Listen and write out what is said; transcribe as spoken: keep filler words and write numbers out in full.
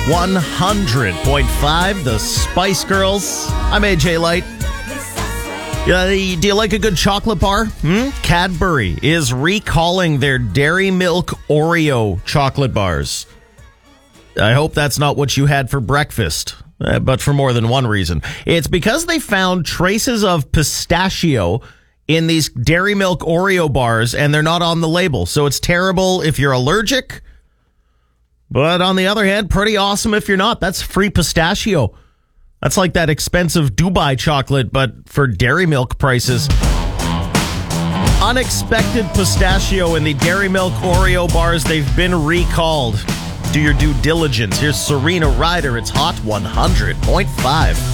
one hundred point five, the Spice Girls. I'm A J Light. Uh, do you like a good chocolate bar? Hmm? Cadbury is recalling their Dairy Milk Oreo chocolate bars. I hope that's not what you had for breakfast, uh, but for more than one reason. It's because they found traces of pistachio in these Dairy Milk Oreo bars, and they're not on the label. So it's terrible if you're allergic, but on the other hand, pretty awesome if you're not. That's free pistachio. That's like that expensive Dubai chocolate, but for Dairy Milk prices. Unexpected pistachio in the Dairy Milk Oreo bars. They've been recalled. Do your due diligence. Here's Serena Ryder. It's Hot one hundred point five.